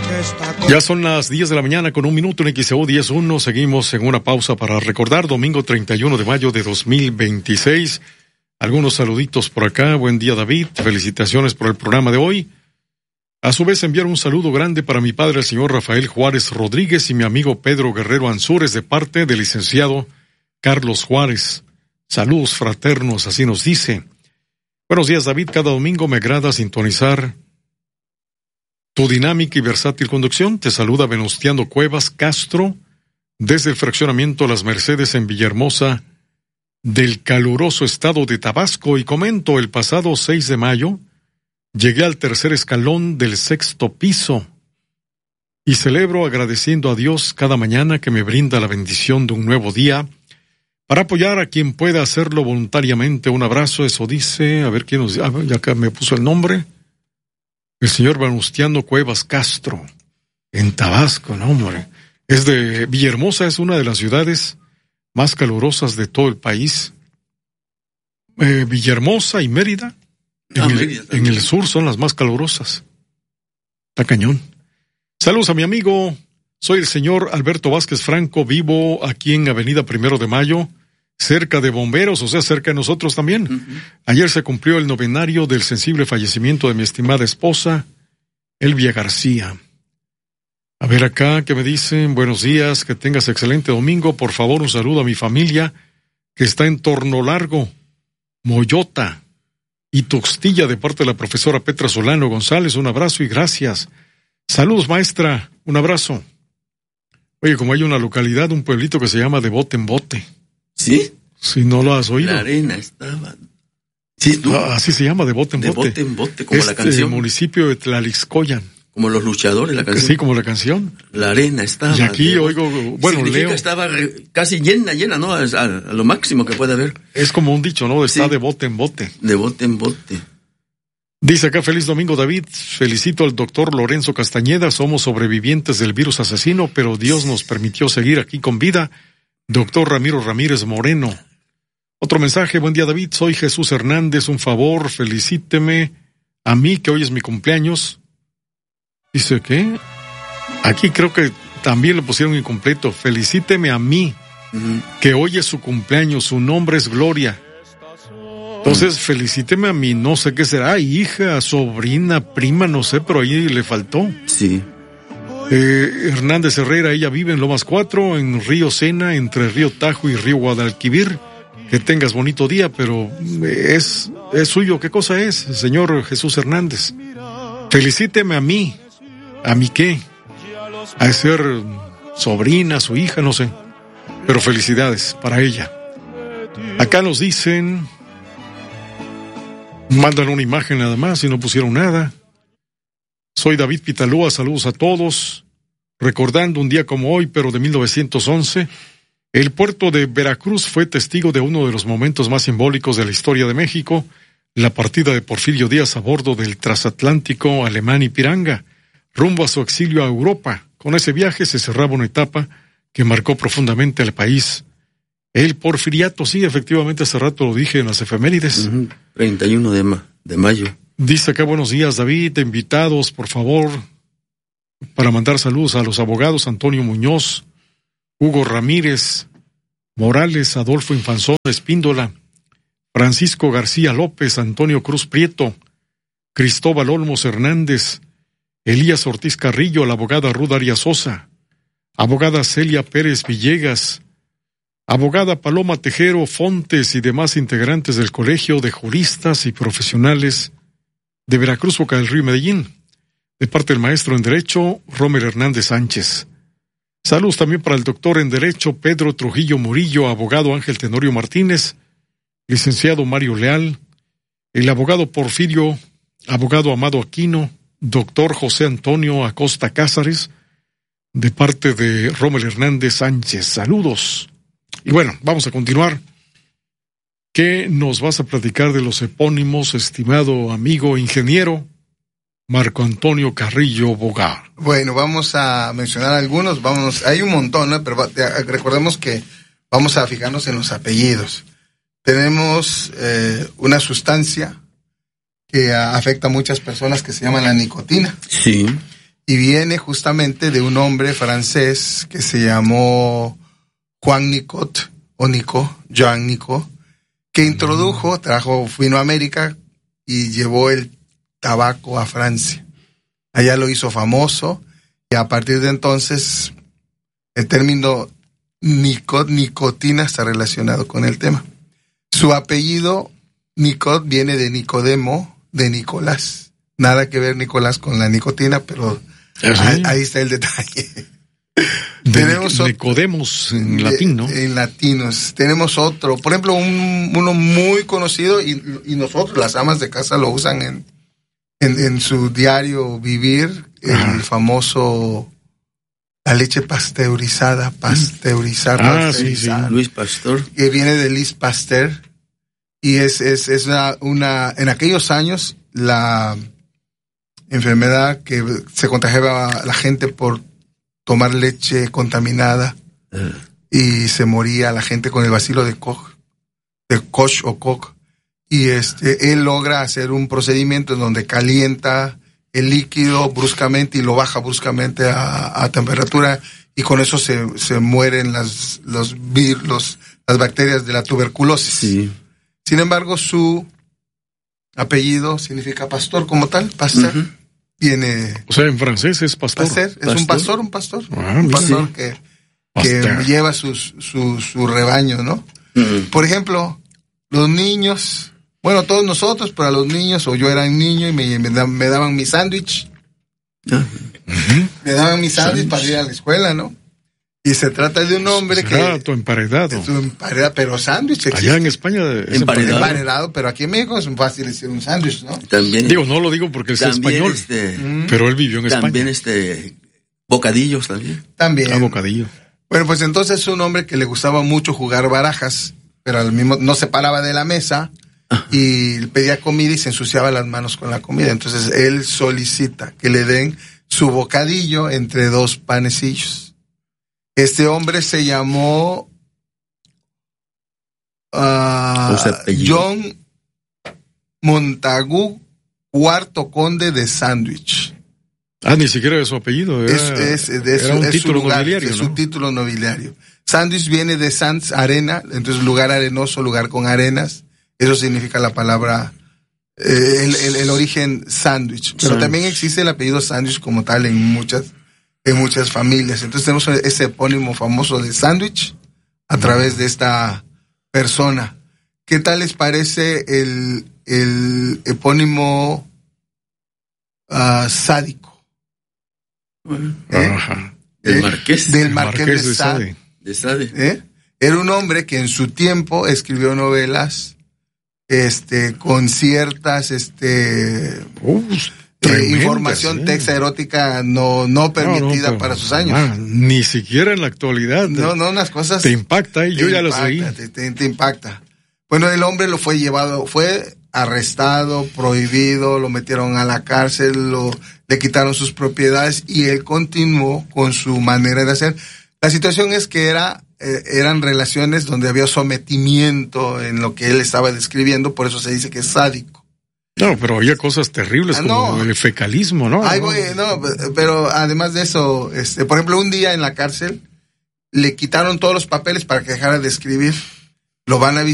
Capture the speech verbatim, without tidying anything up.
Ya son las diez de la mañana con un minuto en X E U diez uno. Seguimos en una pausa para recordar domingo treinta y uno de mayo de dos mil veintiséis. Algunos saluditos por acá. Buen día, David. Felicitaciones por el programa de hoy. A su vez, enviar un saludo grande para mi padre, el señor Rafael Juárez Rodríguez, y mi amigo Pedro Guerrero Ansúrez, de parte del licenciado Carlos Juárez. Saludos fraternos, así nos dice. Buenos días, David. Cada domingo me agrada sintonizar tu dinámica y versátil conducción. Te saluda Venustiano Cuevas Castro desde el fraccionamiento Las Mercedes en Villahermosa del caluroso estado de Tabasco, y comento: el pasado seis de mayo llegué al tercer escalón del sexto piso y celebro agradeciendo a Dios cada mañana que me brinda la bendición de un nuevo día para apoyar a quien pueda hacerlo voluntariamente. Un abrazo. Eso dice, a ver quién nos... Ah, ya acá me puso el nombre. El señor Venustiano Cuevas Castro, en Tabasco, no, hombre. Es de Villahermosa, es una de las ciudades más calurosas de todo el país. Eh, Villahermosa y Mérida, en, ah, el, Mérida en el sur, son las más calurosas. Está cañón. Saludos a mi amigo, soy el señor Alberto Vázquez Franco, vivo aquí en Avenida Primero de Mayo, cerca de Bomberos, o sea, cerca de nosotros también. Uh-huh. Ayer se cumplió el novenario del sensible fallecimiento de mi estimada esposa, Elvia García. A ver acá, ¿qué me dicen? Buenos días, que tengas excelente domingo. Por favor, un saludo a mi familia, que está en Torno Largo, Moyota y Tuxtilla, de parte de la profesora Petra Solano González. Un abrazo y gracias. Saludos, maestra, un abrazo. Oye, como hay una localidad, un pueblito que se llama De Bote en Bote. ¿Sí? Si no lo has oído. La arena estaba... Sí, ¿no? Ah, así se llama, De Bote en de Bote. De Bote en Bote, como este la canción. Municipio de Tlalixcoyan. Como los luchadores, la canción. Sí, como la canción. La arena estaba... Y aquí oigo, bueno, leo... estaba re, casi llena, llena, ¿no? A, a, a lo máximo que puede haber. Es como un dicho, ¿no? Está sí. De bote en bote. De bote en bote. Dice acá: feliz domingo, David. Felicito al doctor Lorenzo Castañeda. Somos sobrevivientes del virus asesino, pero Dios nos permitió seguir aquí con vida. Doctor Ramiro Ramírez Moreno. Otro mensaje: buen día, David. Soy Jesús Hernández. Un favor, felicíteme a mí, que hoy es mi cumpleaños. Dice, ¿qué? Aquí creo que también lo pusieron incompleto. Felicíteme a mí, uh-huh. que hoy es su cumpleaños. Su nombre es Gloria. Entonces, uh-huh. felicíteme a mí, no sé qué será, hija, sobrina, prima, no sé, pero ahí le faltó. Sí. Eh, Hernández Herrera, ella vive en Lomas cuatro, en Río Sena, entre Río Tajo y Río Guadalquivir. Que tengas bonito día, pero es, es suyo. ¿Qué cosa es, señor Jesús Hernández? Felicíteme a mí. ¿A mí qué? A ser sobrina, su hija, no sé. Pero felicidades para ella. Acá nos dicen... Mandan una imagen nada más y no pusieron nada. Soy David Pitalúa, saludos a todos. Recordando un día como hoy, pero de mil novecientos once, el puerto de Veracruz fue testigo de uno de los momentos más simbólicos de la historia de México, la partida de Porfirio Díaz a bordo del transatlántico Alemán Ipiranga, rumbo a su exilio a Europa. Con ese viaje se cerraba una etapa que marcó profundamente al país. El porfiriato, sí, efectivamente, hace rato lo dije en las efemérides. Uh-huh. treinta y uno de, ma- de mayo. Dice acá: buenos días, David, invitados, por favor, para mandar saludos a los abogados Antonio Muñoz, Hugo Ramírez Morales, Adolfo Infanzón Espíndola, Francisco García López, Antonio Cruz Prieto, Cristóbal Olmos Hernández, Elías Ortiz Carrillo, la abogada Ruth Arias Sosa, abogada Celia Pérez Villegas, abogada Paloma Tejero Fontes y demás integrantes del Colegio de Juristas y Profesionales de Veracruz, Boca del Río, Medellín, de parte del maestro en Derecho, Romer Hernández Sánchez. Saludos también para el doctor en Derecho, Pedro Trujillo Murillo, abogado Ángel Tenorio Martínez, licenciado Mario Leal, el abogado Porfirio, abogado Amado Aquino, doctor José Antonio Acosta Cázares, de parte de Romer Hernández Sánchez. Saludos. Y bueno, vamos a continuar. ¿Qué nos vas a platicar de los epónimos, estimado amigo ingeniero Marco Antonio Carrillo Bogá? Bueno, vamos a mencionar algunos, vamos, hay un montón, ¿no? Pero recordemos que vamos a fijarnos en los apellidos. Tenemos eh, una sustancia que afecta a muchas personas que se llama la nicotina. Sí. y viene justamente de un hombre francés que se llamó Juan Nicot, o Nico, Jean Nicot, que introdujo, trajo, vino a América y llevó el tabaco a Francia. Allá lo hizo famoso, y a partir de entonces el término Nicot, nicotina, está relacionado con el tema. Su apellido Nicot viene de Nicodemo, de Nicolás. Nada que ver Nicolás con la nicotina, pero ahí, ahí está el detalle. De Tenemos Nic- Nicodemos en de, latín, ¿no? En latinos. Tenemos otro, por ejemplo, un, uno muy conocido, y, y nosotros, las amas de casa, lo usan en, en, en su diario vivir, el Ajá. famoso, la leche pasteurizada, pasteurizar, Ah, pasteurizar, sí, sí. Luis Pastor. que viene de Louis Pasteur, y es, es, es una, una, en aquellos años, la enfermedad que se contagiaba a la gente por tomar leche contaminada, Uh, y se moría la gente con el bacilo de Koch, de Koch o Koch, y este, él logra hacer un procedimiento en donde calienta el líquido bruscamente y lo baja bruscamente a, a temperatura, y con eso se, se mueren las, los vir, los, las bacterias de la tuberculosis. sí. Sin embargo, su apellido significa pastor como tal, Pasteur. Uh-huh. Tiene O sea, en francés es pastor. Pasteur, es Pastor. un pastor, un pastor, Ah, un mira. pastor Sí. que, Pasteur. que lleva sus, su, su rebaño, ¿no? Uh, Por ejemplo, los niños, bueno, todos nosotros, pero a los niños, o yo era un niño y me, me, da- me daban mi sándwich, ah, me daban mi sándwich para ir a la escuela, ¿no? Y se trata de un hombre Será que tu emparedado. es un emparedado, pero sándwich existe. Allá en España es Emparedado. emparedado. Emparedado, pero aquí en México es fácil decir un sándwich, ¿no? también. Digo, no lo digo porque es también español, este, Mm, pero él vivió en también España. este, bocadillos también. También. A bocadillo. Bueno, pues entonces un hombre que le gustaba mucho jugar barajas, pero al mismo no se paraba de la mesa y pedía comida y se ensuciaba las manos con la comida. Entonces él solicita que le den su bocadillo entre dos panecillos. Este hombre se llamó ah, O sea, apellido. John Montagu, cuarto conde de Sandwich. Ah, ni siquiera de su apellido. Era, Es, es, de era su, un es su título lugar, nobiliario, de su ¿no? título nobiliario. Sandwich viene de Sands, arena, entonces lugar arenoso, lugar con arenas. Eso significa la palabra, eh, el, el, el origen sándwich. Pero Sándwich. también existe el apellido sándwich como tal en muchas, en muchas familias. Entonces tenemos ese epónimo famoso de sándwich a través de esta persona. ¿Qué tal les parece el, el epónimo uh, sádico? ¿Eh? Ajá. El ¿Eh? Marqués Del El Marqués, Marqués de de Sade. Sade. de Sade. ¿Eh? Era un hombre que en su tiempo escribió novelas este, con ciertas este, Uh, eh, tremendas, información ¿eh? texta erótica no, no permitida No, no, pero- para sus años. ah, ni siquiera en la actualidad. No, no, unas cosas... Te impacta y te yo ya las leí. impacta, Te, te- te impacta. Bueno, el hombre lo fue llevado, fue arrestado, prohibido, lo metieron a la cárcel, lo, le quitaron sus propiedades y él continuó con su manera de hacer. La situación es que era, eh, eran relaciones donde había sometimiento en lo que él estaba describiendo, por eso se dice que es sádico. No, pero había cosas terribles Ah, como no. el fecalismo, ¿no? Ay, No. güey, no, pero además de eso, este, por ejemplo, un día en la cárcel le quitaron todos los papeles para que dejara de escribir. Lo van a